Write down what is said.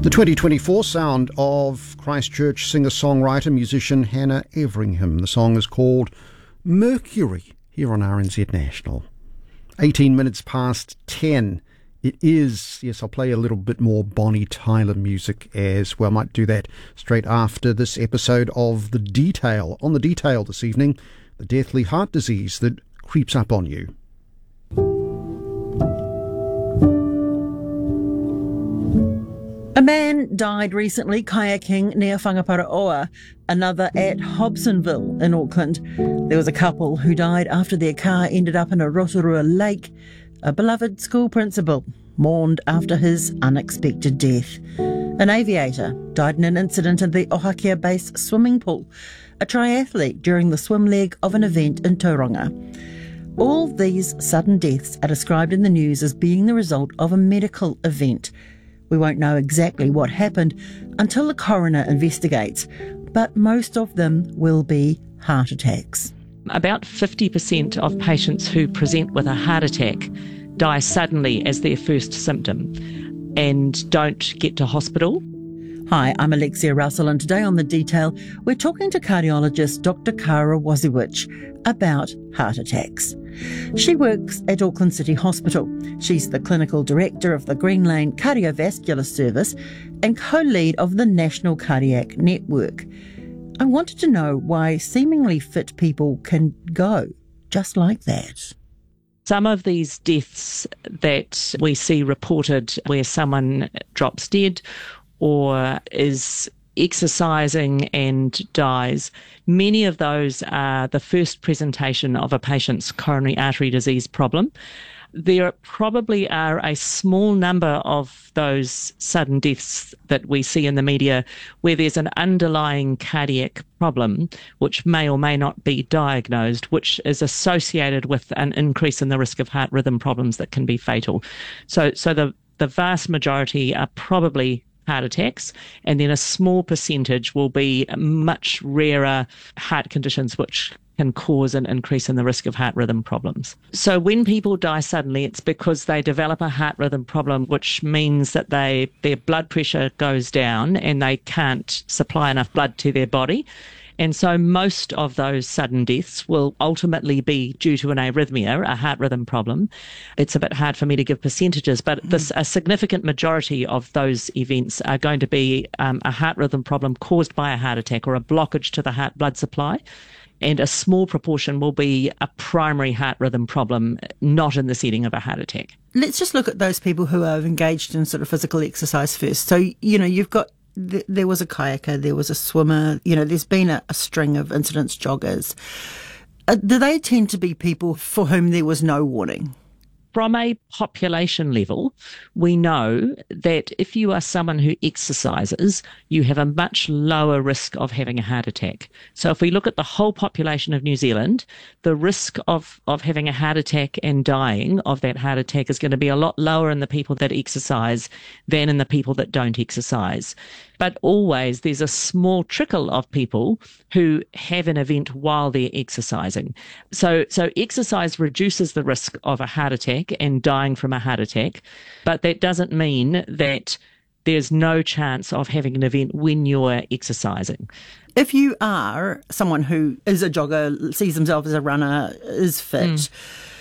The 2024 sound of Christchurch singer-songwriter, musician Hannah Everingham. The song is called Mercury, here on RNZ National. 18 minutes past 10. It is, yes, I'll play a little bit more Bonnie Tyler music as well. I might do that straight after this episode of The Detail. On The Detail this evening, the deathly heart disease that creeps up on you. A man died recently kayaking near Whangaparaoa, another at Hobsonville in Auckland. There was a couple who died after their car ended up in a Rotorua lake. A beloved school principal mourned after his unexpected death. An aviator died in an incident in the Ohakia Base swimming pool. A triathlete during the swim leg of an event in Tauranga. All these sudden deaths are described in the news as being the result of a medical event. We won't know exactly what happened until the coroner investigates, but most of them will be heart attacks. About 50% of patients who present with a heart attack die suddenly as their first symptom and don't get to hospital. Hi, I'm Alexia Russell, and today on The Detail, we're talking to cardiologist Dr. Kara Waziewicz about heart attacks. She works at Auckland City Hospital. She's the clinical director of the Green Lane Cardiovascular Service and co-lead of the National Cardiac Network. I wanted to know why seemingly fit people can go just like that. Some of these deaths that we see reported where someone drops dead or is exercising and dies, many of those are the first presentation of a patient's coronary artery disease problem. There probably are a small number of those sudden deaths that we see in the media where there's an underlying cardiac problem, which may or may not be diagnosed, which is associated with an increase in the risk of heart rhythm problems that can be fatal. So the vast majority are probably heart attacks, and then a small percentage will be much rarer heart conditions which can cause an increase in the risk of heart rhythm problems. So when people die suddenly, it's because they develop a heart rhythm problem, which means that their blood pressure goes down and they can't supply enough blood to their body. And so most of those sudden deaths will ultimately be due to an arrhythmia, a heart rhythm problem. It's a bit hard for me to give percentages, but a significant majority of those events are going to be a heart rhythm problem caused by a heart attack or a blockage to the heart blood supply. And a small proportion will be a primary heart rhythm problem, not in the setting of a heart attack. Let's just look at those people who are engaged in sort of physical exercise first. So, you've got there was a kayaker, there was a swimmer, there's been a string of incidents, joggers. Do they tend to be people for whom there was no warning? From a population level, we know that if you are someone who exercises, you have a much lower risk of having a heart attack. So if we look at the whole population of New Zealand, the risk of having a heart attack and dying of that heart attack is going to be a lot lower in the people that exercise than in the people that don't exercise. But always there's a small trickle of people who have an event while they're exercising. So exercise reduces the risk of a heart attack and dying from a heart attack, but that doesn't mean that there's no chance of having an event when you're exercising. If you are someone who is a jogger, sees himself as a runner, is fit,